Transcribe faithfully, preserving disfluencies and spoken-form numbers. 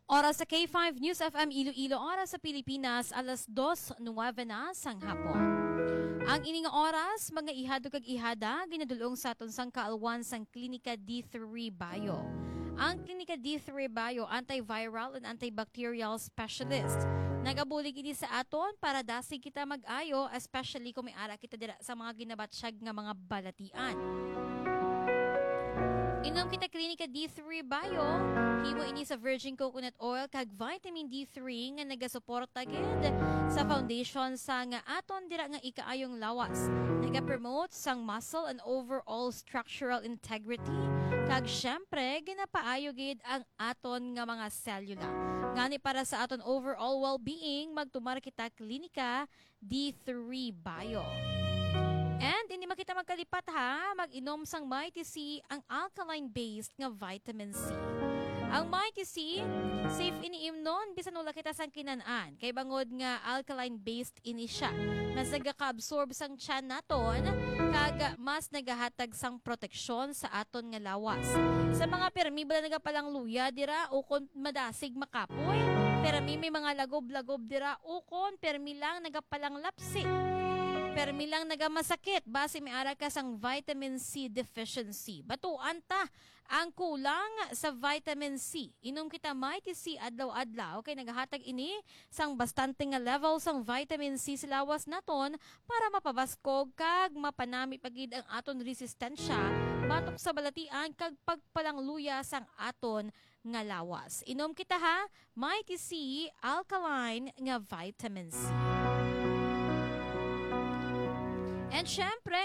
Oras sa K five News F M Iloilo, oras sa Pilipinas, alas dos nuwebe na sang hapon. Ang ining oras, mga ihado kag ihada, ginadulong sa aton sang kaalwan sang Klinika D three Bio. Ang Klinika D three Bio, antiviral and antibacterial specialist. Nagabulig ini sa aton para dasig kita mag-ayo, especially kung may ara kita dira sa mga ginabatsyag nga mga balatian. Inom kita Klinika D three Bio, himo ini sa virgin coconut oil kag vitamin D three nga nagasuporta gid sa foundation sa nga aton dira nga ikaayong lawas. Naga-promote sang muscle and overall structural integrity kag syempre ginapaayo gid ang aton nga mga selula. Ngani para sa aton overall well-being, magtumar kita Klinika D three Bio. And hindi makita magkalipat ha, mag-inom sang Mighty C, ang alkaline-based nga vitamin C. Ang Mighty C, safe iniimnon, bisan wala kita sang kinanaan. Kay bangod nga alkaline-based ini siya. Mas nagaka-absorb sang tiyan naton, kag mas nagahatag sang proteksyon sa aton nga lawas. Sa mga permi, bala nagapalang luya, dira, ukon madasig makapoy. Permi may mga lagob-lagob dira, ukon, permi lang nagapalang lapsi. Permi lang nagamasakit base may ara ka sang vitamin C deficiency. Batuan ta ang kulang sa vitamin C. Inom kita Mighty C adlaw-adlaw kay nagahatag ini sang bastante nga level sang vitamin C sa lawas naton para mapabaskog kag mapanami pagid ang aton resistensya batok sa balatian kag pagpalangluya sang aton nga lawas. Inom kita ha, Mighty C alkaline nga vitamin C. And syempre,